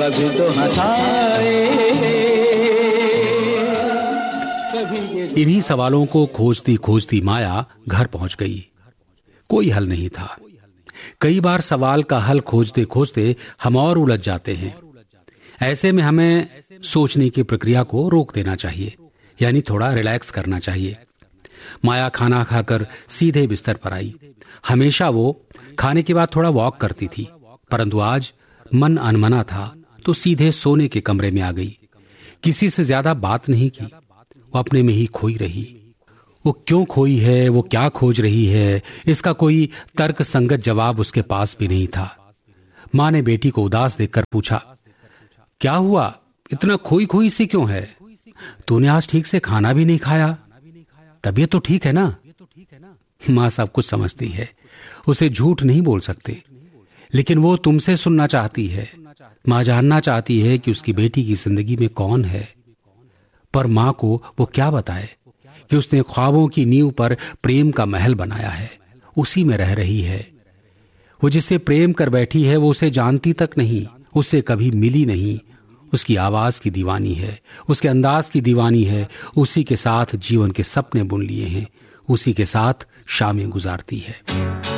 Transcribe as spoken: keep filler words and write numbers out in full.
कभी तो हंसाए। इन्हीं सवालों को खोजती खोजती माया घर पहुंच गई। कोई हल नहीं था। कई बार सवाल का हल खोजते खोजते हम और उलझ जाते हैं। ऐसे में हमें सोचने की प्रक्रिया को रोक देना चाहिए, यानी थोड़ा रिलैक्स करना चाहिए। माया खाना खाकर सीधे बिस्तर पर आई। हमेशा वो खाने के बाद थोड़ा वॉक करती थी, परंतु आज मन अनमना था तो सीधे सोने के कमरे में आ गई। किसी से ज्यादा बात नहीं की, वो अपने में ही खोई रही। वो क्यों खोई है, वो क्या खोज रही है, इसका कोई तर्क संगत जवाब उसके पास भी नहीं था। माँ ने बेटी को उदास देखकर पूछा, क्या हुआ, इतना खोई खोई सी क्यों है? तूने आज ठीक से खाना भी नहीं खाया, तबीयत तो ठीक है ना? माँ सब कुछ समझती है, उसे झूठ नहीं बोल सकते, लेकिन वो तुमसे सुनना चाहती है। माँ जानना चाहती है कि उसकी बेटी की जिंदगी में कौन है, पर माँ को वो क्या बताए कि उसने ख्वाबों की नींव पर प्रेम का महल बनाया है, उसी में रह रही है। वो जिससे प्रेम कर बैठी है वो उसे जानती तक नहीं, उससे कभी मिली नहीं। उसकी आवाज की दीवानी है, उसके अंदाज की दीवानी है, उसी के साथ जीवन के सपने बुन लिए हैं, उसी के साथ शामें गुजारती है।